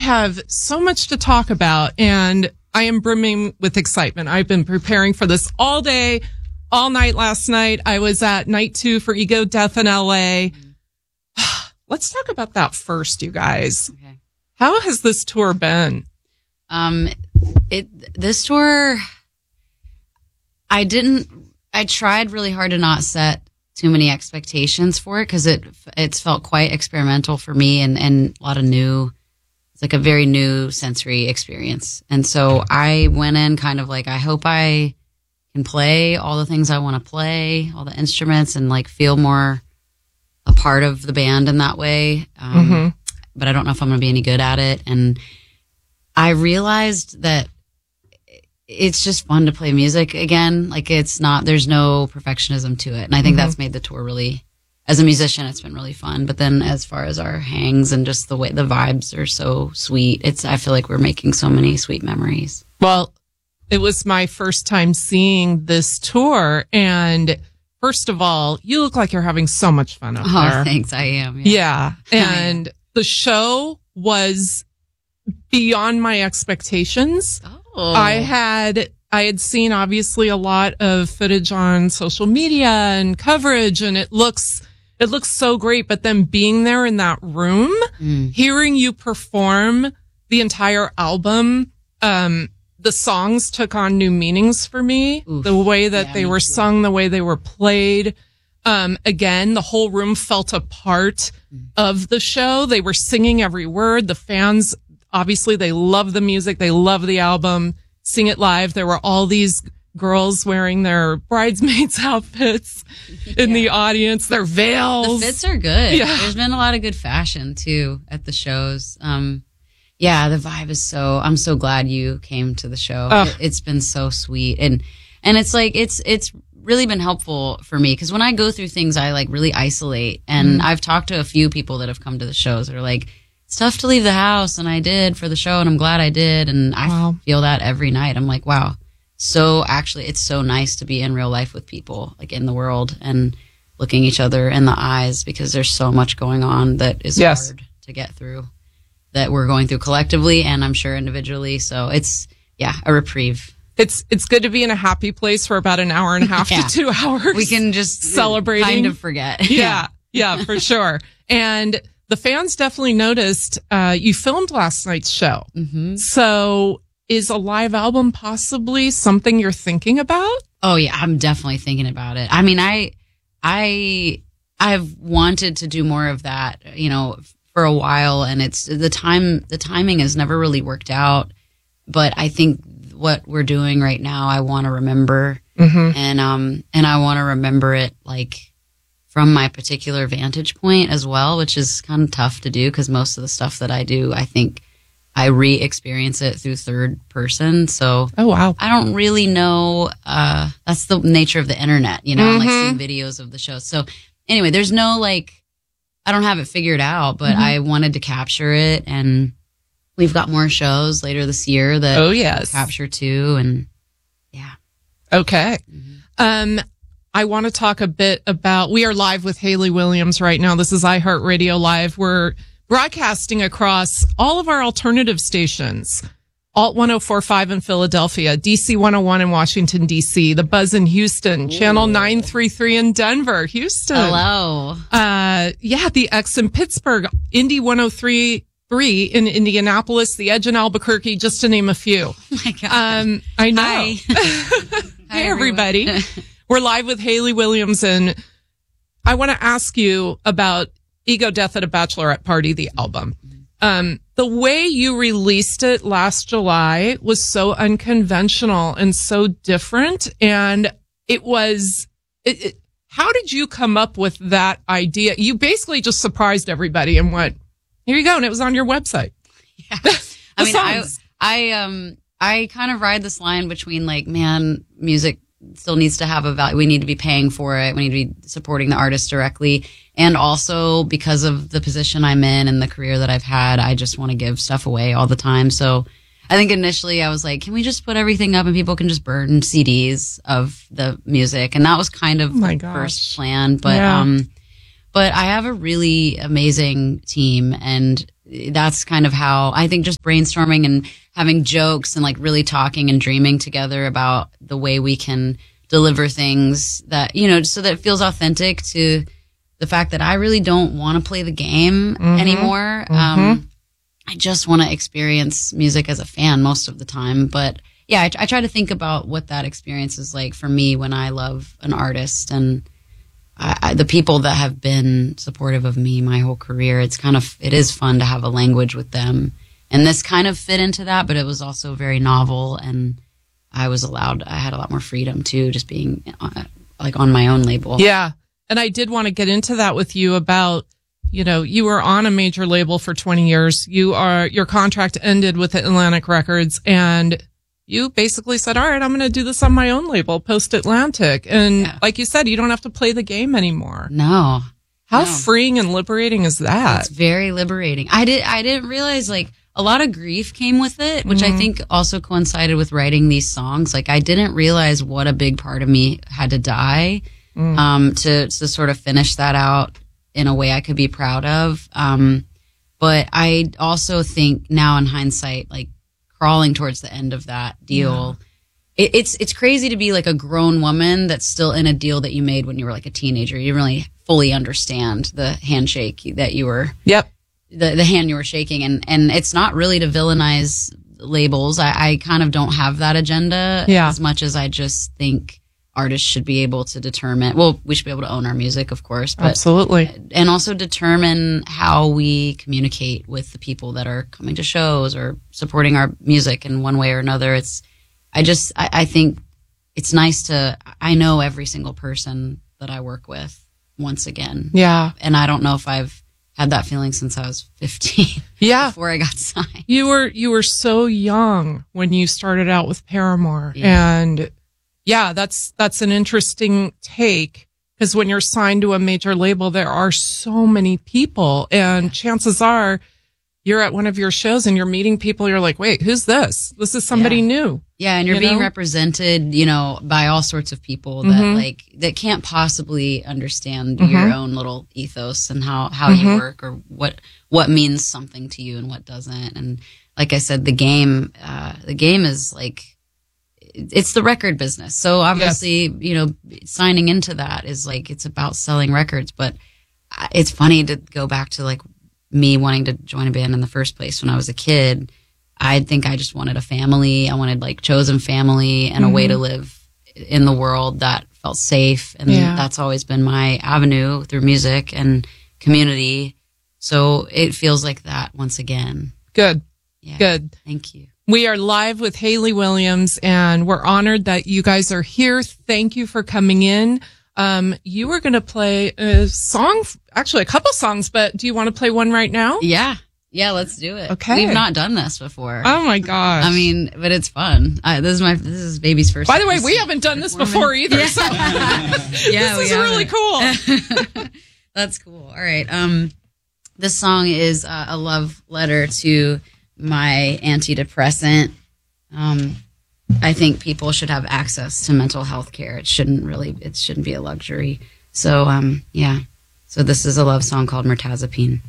have so much to talk about, and I am brimming with excitement. I've been preparing for this all day, all night last night. I was at night 2 for Ego Death in LA. Let's talk about that first, you guys. Okay. How has this tour been? This tour, I tried really hard to not set too many expectations for it because it's felt quite experimental for me and a lot of new, it's like a very new sensory experience. And so I went in kind of like, I hope I can play all the things I want to play, all the instruments, and like feel more a part of the band in that way. But I don't know if I'm going to be any good at it. And I realized that it's just fun to play music again. Like there's no perfectionism to it. And I think that's made the tour really, as a musician, it's been really fun. But then as far as our hangs and just the way the vibes are so sweet, I feel like we're making so many sweet memories. Well, it was my first time seeing this tour. And first of all, you look like you're having so much fun up there. Oh, thanks. I am. Yeah. And the show was beyond my expectations. Oh. I had seen obviously a lot of footage on social media and coverage, and it looks so great. But then being there in that room, hearing you perform the entire album, the songs took on new meanings for me. Oof. The way that they were sung, the way they were played. Again, the whole room felt a part of the show. They were singing every word. The fans, obviously, they love the music. They love the album. Sing It Live. There were all these girls wearing their bridesmaids outfits in the audience, their veils. The fits are good. Yeah. There's been a lot of good fashion too at the shows. The vibe is I'm so glad you came to the show. It's been so sweet. And it's like, it's really been helpful for me because when I go through things, I like really isolate. And I've talked to a few people that have come to the shows that are like, it's tough to leave the house, and I did for the show, and I'm glad I did. And I feel that every night. I'm like, wow. So actually, it's so nice to be in real life with people, like in the world, and looking each other in the eyes because there's so much going on that is hard to get through, that we're going through collectively, and I'm sure individually. So it's, a reprieve. It's good to be in a happy place for about an hour and a half to 2 hours. We can just celebrate, kind of forget. Yeah, for sure. And the fans definitely noticed you filmed last night's show. Mm-hmm. So is a live album possibly something you're thinking about? Oh, yeah, I'm definitely thinking about it. I mean, I've wanted to do more of that, for a while, and it's the timing has never really worked out. But I think what we're doing right now, I want to remember, and I want to remember it like from my particular vantage point as well, which is kind of tough to do because most of the stuff that I do, I think I re-experience it through third person. So I don't really know. That's the nature of the internet, like seeing videos of the show. So anyway, there's no I don't have it figured out, but I wanted to capture it, and we've got more shows later this year that we'll capture too, and Okay. I want to talk a bit about, we are live with Hayley Williams right now. This is iHeartRadio Live. We're broadcasting across all of our alternative stations. Alt 104.5 in Philadelphia, DC 101 in Washington, D.C., The Buzz in Houston, Channel 933 in Denver, Houston. Hello. The X in Pittsburgh, Indy 103.3 in Indianapolis, The Edge in Albuquerque, just to name a few. Oh my God. I know. Hi. Hey, everybody. We're live with Hayley Williams, and I want to ask you about Ego Death at a Bachelorette Party, the album. The way you released it last July was so unconventional and so different. And it was, how did you come up with that idea? You basically just surprised everybody and went, here you go. And it was on your website. Yeah. I kind of ride this line between music still needs to have a value. We need to be paying for it. We need to be supporting the artist directly. And also because of the position I'm in and the career that I've had, I just want to give stuff away all the time. So I think initially I was like, can we just put everything up and people can just burn CDs of the music? And that was kind of the first plan. But I have a really amazing team, and that's kind of how I think just brainstorming and having jokes and like really talking and dreaming together about the way we can deliver things that, you know, so that it feels authentic to the fact that I really don't want to play the game anymore. I just want to experience music as a fan most of the time. But yeah, I try to think about what that experience is like for me when I love an artist and the people that have been supportive of me my whole career. It is fun to have a language with them. And this kind of fit into that, but it was also very novel, and I had a lot more freedom too, just being like on my own label. Yeah. And I did want to get into that with you about, you know, you were on a major label for 20 years. Your contract ended with Atlantic Records, and you basically said, all right, I'm going to do this on my own label, Post Atlantic. And like you said, you don't have to play the game anymore. No. How freeing and liberating is that? It's very liberating. I didn't realize like a lot of grief came with it, which I think also coincided with writing these songs. Like I didn't realize what a big part of me had to die, to sort of finish that out in a way I could be proud of. But I also think now in hindsight, like crawling towards the end of that deal, it's crazy to be like a grown woman that's still in a deal that you made when you were like a teenager. You didn't really fully understand the handshake that you were, the hand you were shaking. And it's not really to villainize labels. I kind of don't have that agenda as much as I just think artists should be able to determine, well, we should be able to own our music, of course. But, absolutely. And also determine how we communicate with the people that are coming to shows or supporting our music in one way or another. I think it's nice I know every single person that I work with once again. Yeah. And I don't know if I've had that feeling since I was 15. Yeah. Before I got signed. You were so young when you started out with Paramore. Yeah. And yeah, that's an interesting take, because when you're signed to a major label, there are so many people, and chances are you're at one of your shows and you're meeting people. You're like, wait, who's this? This is somebody new. Yeah. And you're being represented, you know, by all sorts of people that can't possibly understand your own little ethos and how you work, or what means something to you and what doesn't. And like I said, the game is like, it's the record business. So obviously, you know, signing into that is like, it's about selling records, but it's funny to go back to like me wanting to join a band in the first place. When I was a kid, I think I just wanted a family. I wanted like chosen family and a way to live in the world that felt safe. And that's always been my avenue through music and community. So it feels like that once again. Good. Yeah. Good. Thank you. We are live with Hayley Williams, and we're honored that you guys are here. Thank you for coming in. You were going to play a song, actually a couple songs, but do you want to play one right now? Yeah. Yeah, let's do it. Okay. We've not done this before. Oh my gosh. I mean, but it's fun. This is baby's first. By the way, we haven't done this before either. Yeah. So this is really cool. That's cool. All right. This song is a love letter to my antidepressant. I think people should have access to mental health care. It shouldn't be a luxury. So, So this is a love song called Mirtazapine.